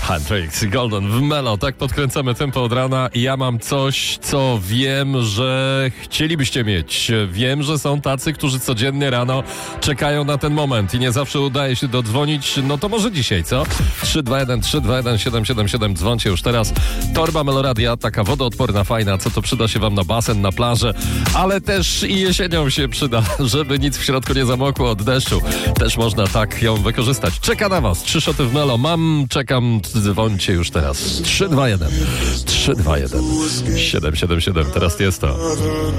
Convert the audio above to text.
Hendrix i Golden w Melo. Tak podkręcamy tempo od rana i ja mam coś, co wiem, że chcielibyście mieć. Wiem, że są tacy, którzy codziennie rano czekają na ten moment i nie zawsze udaje się dodzwonić. No to może dzisiaj, co? 321-321-777. Dzwońcie już teraz. Torba Meloradia, taka wodoodporna, fajna, co to przyda się wam na basen, na plażę, ale też i jesienią się przyda, żeby nic w środku nie zamokło od deszczu. Też można tak ją wykorzystać. Czeka na was. 3 szoty w Melo. Czekam. Dzwońcie już teraz. 321 321 777. Teraz jest to.